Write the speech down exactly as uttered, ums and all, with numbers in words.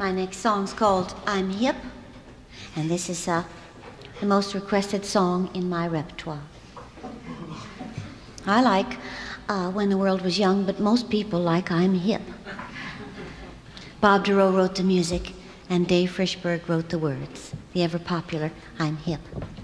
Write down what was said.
My next song's called I'm Hip, and this is uh, the most requested song in my repertoire. I like uh, When the World Was Young, but most people like I'm Hip. Bob Dorough wrote the music, and Dave Frischberg wrote the words. The ever popular I'm Hip.